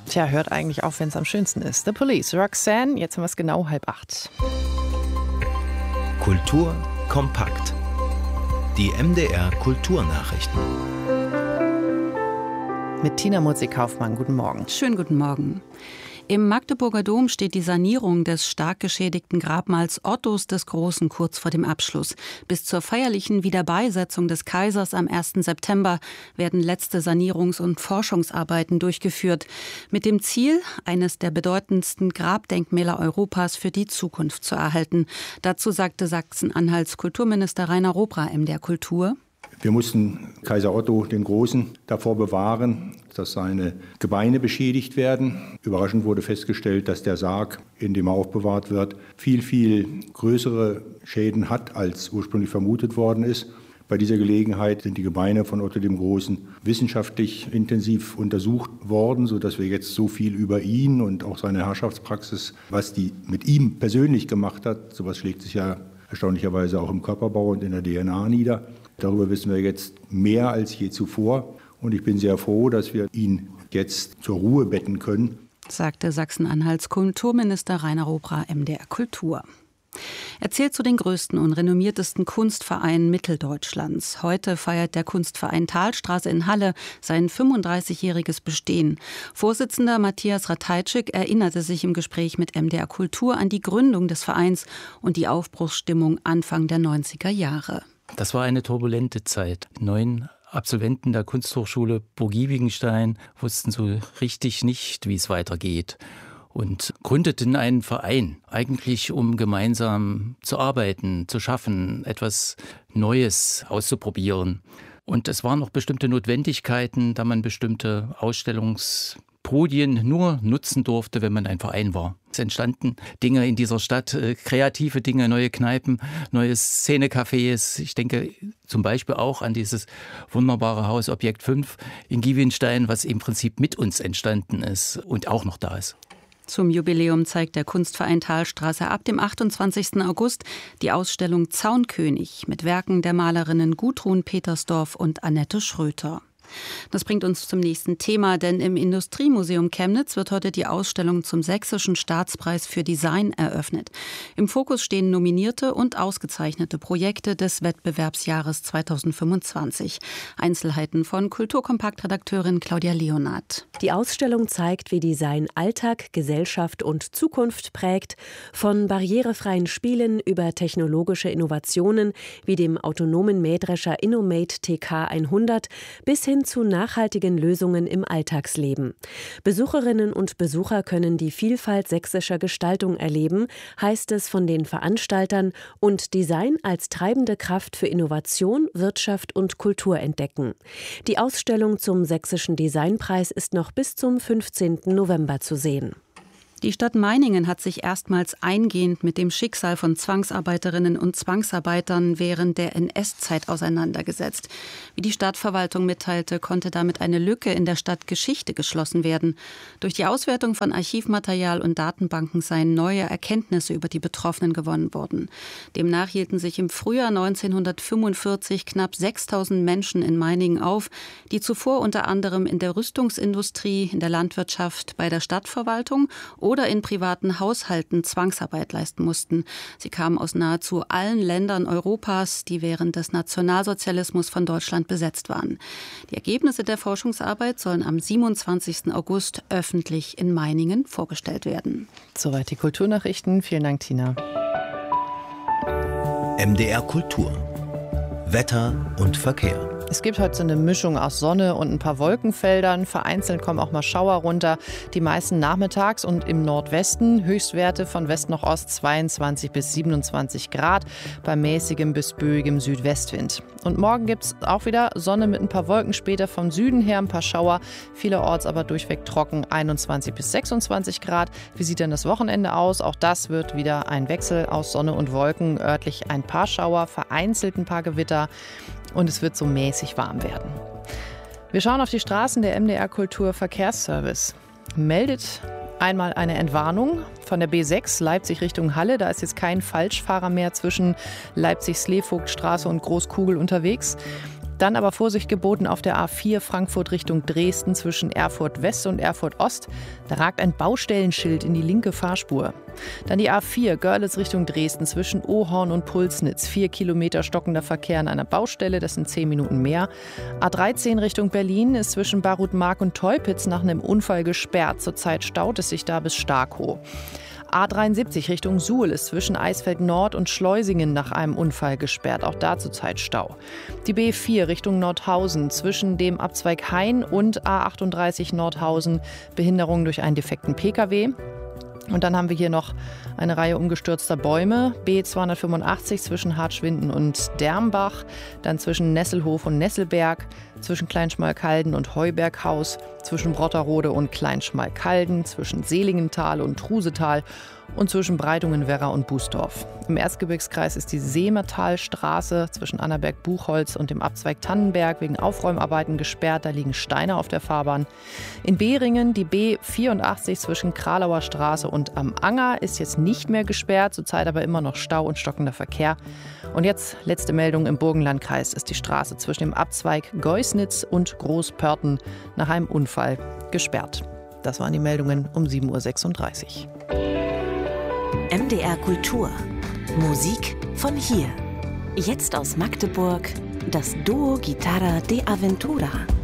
Tja, hört eigentlich auf, wenn es am schönsten ist. The Police, Roxanne, jetzt haben wir es genau 7:30. Kultur kompakt. Die MDR Kulturnachrichten. Mit Tina Murzi-Kaufmann, guten Morgen. Schönen guten Morgen. Im Magdeburger Dom steht die Sanierung des stark geschädigten Grabmals Ottos des Großen kurz vor dem Abschluss. Bis zur feierlichen Wiederbeisetzung des Kaisers am 1. September werden letzte Sanierungs- und Forschungsarbeiten durchgeführt. Mit dem Ziel, eines der bedeutendsten Grabdenkmäler Europas für die Zukunft zu erhalten. Dazu sagte Sachsen-Anhalts Kulturminister Rainer Robra MDR Kultur: Wir mussten Kaiser Otto den Großen davor bewahren, dass seine Gebeine beschädigt werden. Überraschend wurde festgestellt, dass der Sarg, in dem er aufbewahrt wird, viel, viel größere Schäden hat, als ursprünglich vermutet worden ist. Bei dieser Gelegenheit sind die Gebeine von Otto dem Großen wissenschaftlich intensiv untersucht worden, sodass wir jetzt so viel über ihn und auch seine Herrschaftspraxis, was die mit ihm persönlich gemacht hat, sowas schlägt sich ja erstaunlicherweise auch im Körperbau und in der DNA nieder. Darüber wissen wir jetzt mehr als je zuvor. Und ich bin sehr froh, dass wir ihn jetzt zur Ruhe betten können, sagte Sachsen-Anhalts Kulturminister Rainer Robra MDR Kultur. Er zählt zu den größten und renommiertesten Kunstvereinen Mitteldeutschlands. Heute feiert der Kunstverein Thalstraße in Halle sein 35-jähriges Bestehen. Vorsitzender Matthias Ratajczyk erinnerte sich im Gespräch mit MDR Kultur an die Gründung des Vereins und die Aufbruchsstimmung Anfang der 90er Jahre. Das war eine turbulente Zeit. 9 Absolventen der Kunsthochschule Burg-Giebichenstein wussten so richtig nicht, wie es weitergeht und gründeten einen Verein, eigentlich um gemeinsam zu arbeiten, zu schaffen, etwas Neues auszuprobieren. Und es waren noch bestimmte Notwendigkeiten, da man bestimmte Ausstellungspodien nur nutzen durfte, wenn man ein Verein war. Es entstanden Dinge in dieser Stadt, kreative Dinge, neue Kneipen, neue Szenecafés. Ich denke zum Beispiel auch an dieses wunderbare Haus Objekt 5 in Giebichenstein, was im Prinzip mit uns entstanden ist und auch noch da ist. Zum Jubiläum zeigt der Kunstverein Thalstraße ab dem 28. August die Ausstellung Zaunkönig mit Werken der Malerinnen Gudrun Petersdorf und Annette Schröter. Das bringt uns zum nächsten Thema, denn im Industriemuseum Chemnitz wird heute die Ausstellung zum Sächsischen Staatspreis für Design eröffnet. Im Fokus stehen nominierte und ausgezeichnete Projekte des Wettbewerbsjahres 2025. Einzelheiten von Kulturkompakt-Redakteurin Claudia Leonard. Die Ausstellung zeigt, wie Design Alltag, Gesellschaft und Zukunft prägt, von barrierefreien Spielen über technologische Innovationen wie dem autonomen Mähdrescher Innomate TK 100 bis hin zu nachhaltigen Lösungen im Alltagsleben. Besucherinnen und Besucher können die Vielfalt sächsischer Gestaltung erleben, heißt es von den Veranstaltern, und Design als treibende Kraft für Innovation, Wirtschaft und Kultur entdecken. Die Ausstellung zum Sächsischen Designpreis ist noch bis zum 15. November zu sehen. Die Stadt Meiningen hat sich erstmals eingehend mit dem Schicksal von Zwangsarbeiterinnen und Zwangsarbeitern während der NS-Zeit auseinandergesetzt. Wie die Stadtverwaltung mitteilte, konnte damit eine Lücke in der Stadtgeschichte geschlossen werden. Durch die Auswertung von Archivmaterial und Datenbanken seien neue Erkenntnisse über die Betroffenen gewonnen worden. Demnach hielten sich im Frühjahr 1945 knapp 6.000 Menschen in Meiningen auf, die zuvor unter anderem in der Rüstungsindustrie, in der Landwirtschaft, bei der Stadtverwaltung oder in privaten Haushalten Zwangsarbeit leisten mussten. Sie kamen aus nahezu allen Ländern Europas, die während des Nationalsozialismus von Deutschland besetzt waren. Die Ergebnisse der Forschungsarbeit sollen am 27. August öffentlich in Meiningen vorgestellt werden. Soweit die Kulturnachrichten. Vielen Dank, Tina. MDR Kultur. Wetter und Verkehr. Es gibt heute so eine Mischung aus Sonne und ein paar Wolkenfeldern. Vereinzelt kommen auch mal Schauer runter. Die meisten nachmittags und im Nordwesten. Höchstwerte von West nach Ost 22 bis 27 Grad bei mäßigem bis böigem Südwestwind. Und morgen gibt es auch wieder Sonne mit ein paar Wolken, später vom Süden her ein paar Schauer. Vielerorts aber durchweg trocken 21 bis 26 Grad. Wie sieht denn das Wochenende aus? Auch das wird wieder ein Wechsel aus Sonne und Wolken. Örtlich ein paar Schauer, vereinzelt ein paar Gewitter. Und es wird so mäßig warm werden. Wir schauen auf die Straßen. Der MDR Kultur Verkehrsservice meldet einmal eine Entwarnung von der B6 Leipzig Richtung Halle. Da ist jetzt kein Falschfahrer mehr zwischen Leipzig-Sleevogtstraße und Großkugel unterwegs. Dann aber Vorsicht geboten auf der A4 Frankfurt Richtung Dresden zwischen Erfurt West und Erfurt Ost. Da ragt ein Baustellenschild in die linke Fahrspur. Dann die A4 Görlitz Richtung Dresden zwischen Ohorn und Pulsnitz. 4 Kilometer stockender Verkehr an einer Baustelle, das sind 10 Minuten mehr. A13 Richtung Berlin ist zwischen Barutmark und Teupitz nach einem Unfall gesperrt. Zurzeit staut es sich da bis Starkow. A73 Richtung Suhl ist zwischen Eisfeld Nord und Schleusingen nach einem Unfall gesperrt. Auch da zurzeit Stau. Die B4 Richtung Nordhausen zwischen dem Abzweig Hain und A38 Nordhausen. Behinderung durch einen defekten Pkw. Und dann haben wir hier noch eine Reihe umgestürzter Bäume. B285 zwischen Hartschwinden und Dermbach, dann zwischen Nesselhof und Nesselberg, zwischen Kleinschmalkalden und Heuberghaus, zwischen Brotterode und Kleinschmalkalden, zwischen Seelingenthal und Trusetal und zwischen Breitungen-Werra und Bußdorf. Im Erzgebirgskreis ist die Seemertalstraße zwischen Annaberg-Buchholz und dem Abzweig Tannenberg wegen Aufräumarbeiten gesperrt. Da liegen Steine auf der Fahrbahn. In Behringen die B84 zwischen Kralauer Straße und Am Anger ist jetzt nicht mehr gesperrt, zurzeit aber immer noch Stau und stockender Verkehr. Und jetzt letzte Meldung: im Burgenlandkreis ist die Straße zwischen dem Abzweig Geusnitz und Großpörten nach einem Unfall gesperrt. Das waren die Meldungen um 7.36 Uhr. MDR Kultur. Musik von hier. Jetzt aus Magdeburg das Duo Guitarra de Aventura.